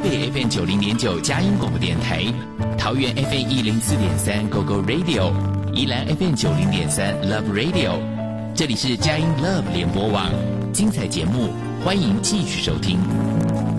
北 FM 90.9佳音广播电台，桃园 FM 104.3 GoGo Radio， 宜兰 FM 90.3 Love Radio， 这里是佳音 Love 联播网，精彩节目欢迎继续收听。